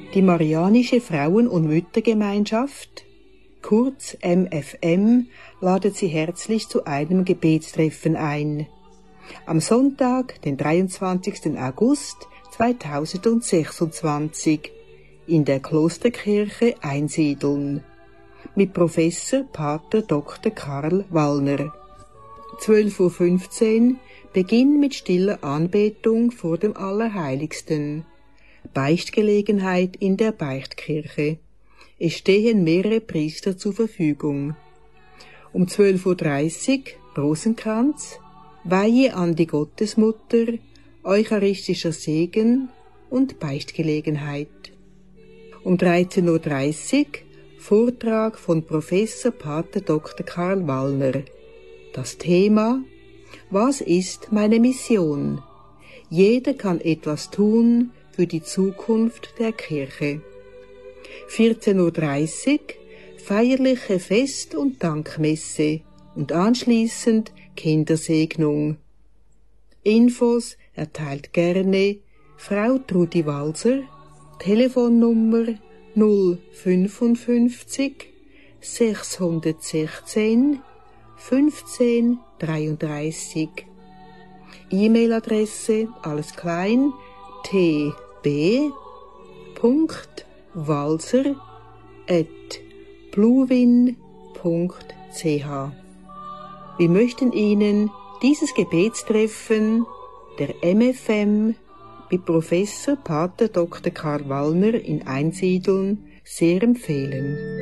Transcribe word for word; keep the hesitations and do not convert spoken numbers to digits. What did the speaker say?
Die Marianische Frauen- und Müttergemeinschaft, kurz M F M, ladet Sie herzlich zu einem Gebetstreffen ein. Am Sonntag, den dreiundzwanzigsten August zweitausendsechsundzwanzig, in der Klosterkirche Einsiedeln, mit Professor Pater Doktor Karl Wallner. zwölf Uhr fünfzehn, Beginn mit stiller Anbetung vor dem Allerheiligsten. Beichtgelegenheit in der Beichtkirche. Es stehen mehrere Priester zur Verfügung. Um zwölf Uhr dreißig, Rosenkranz, Weihe an die Gottesmutter, eucharistischer Segen und Beichtgelegenheit. Um dreizehn Uhr dreißig, Vortrag von Professor Pater Doktor Karl Wallner. Das Thema: Was ist meine Mission? Jeder kann etwas tun für die Zukunft der Kirche. vierzehn Uhr dreißig, feierliche Fest- und Dankmesse und anschließend Kindersegnung. Infos erteilt gerne Frau Trudi Walser, Telefonnummer null fünfundfünfzig sechshundertsechzehn fünfzehn dreiunddreißig. E-Mail-Adresse alles klein t b punkt walser at bluewin punkt c h. Wir möchten Ihnen dieses Gebetstreffen der M F M mit Professor Pater Doktor Karl Wallner in Einsiedeln sehr empfehlen.